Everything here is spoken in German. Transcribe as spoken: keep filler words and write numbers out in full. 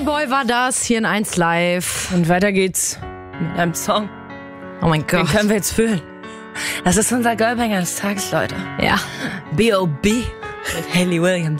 Boy war das hier in eins Live. Und weiter geht's mit einem Song. Oh mein Den Gott. können wir jetzt fühlen. Das ist unser Girlbanger des Tages, Leute. Ja. B O B mit Hayley Williams.